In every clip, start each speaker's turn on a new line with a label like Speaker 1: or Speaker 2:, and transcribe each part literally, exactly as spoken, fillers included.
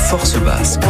Speaker 1: Force Basque.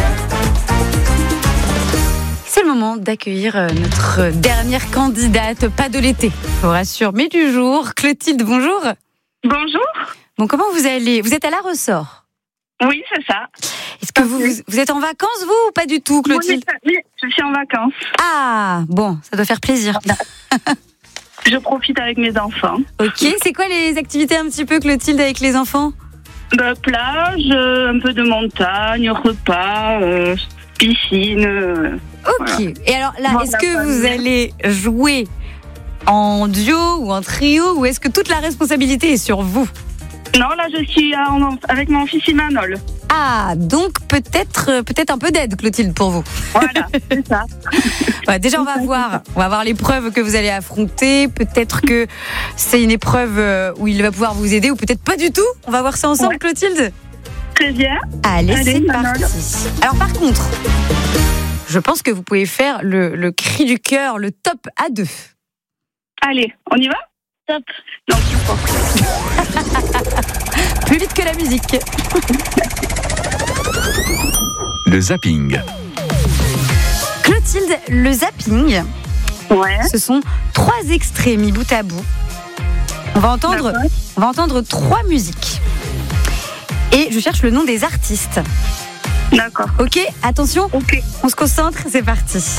Speaker 2: C'est le moment d'accueillir notre dernière candidate, pas de l'été, je vous rassure, mais du jour. Clotilde, bonjour.
Speaker 3: Bonjour.
Speaker 2: Bon, comment vous allez ? Vous êtes à La Ressort ?
Speaker 3: Oui, c'est ça.
Speaker 2: Est-ce que vous, vous êtes en vacances, vous, ou pas du tout, Clotilde ?
Speaker 3: Oui, je suis en vacances.
Speaker 2: Ah, bon, ça doit faire plaisir.
Speaker 3: Je profite avec mes enfants.
Speaker 2: Ok, c'est quoi les activités un petit peu, Clotilde, avec les enfants ?
Speaker 3: Bah, plage, euh, un peu de montagne, repas, euh, piscine. Euh,
Speaker 2: ok.
Speaker 3: voilà.
Speaker 2: Et alors là,
Speaker 3: Bon,
Speaker 2: est-ce
Speaker 3: la
Speaker 2: que vous
Speaker 3: famille.
Speaker 2: allez jouer en duo ou en trio, ou est-ce que toute la responsabilité est sur vous ?
Speaker 3: Non, là, je suis en- avec mon fils Imanol.
Speaker 2: Ah, donc peut-être peut-être un peu d'aide, Clotilde, pour vous.
Speaker 3: Voilà, c'est ça.
Speaker 2: Ouais, déjà, on va voir, on va voir l'épreuve que vous allez affronter. Peut-être que c'est une épreuve euh, où il va pouvoir vous aider, ou peut-être pas du tout. On va voir ça ensemble,
Speaker 3: Ouais.
Speaker 2: Clotilde.
Speaker 3: Très bien.
Speaker 2: Allez,
Speaker 3: Allez,
Speaker 2: c'est
Speaker 3: Manon.
Speaker 2: parti. Alors par contre, je pense que vous pouvez faire le, le cri du cœur, le top à deux.
Speaker 3: Allez, on y va ? Top. Non, plus fort.
Speaker 2: Plus vite que la musique.
Speaker 1: Le zapping.
Speaker 2: Clotilde, le zapping,
Speaker 3: Ouais.
Speaker 2: ce sont trois extraits mis bout à bout. On va entendre,
Speaker 3: D'accord.
Speaker 2: on va entendre trois musiques. Et je cherche le nom des artistes.
Speaker 3: D'accord.
Speaker 2: Ok, attention,
Speaker 3: Ok.
Speaker 2: on se concentre, c'est parti.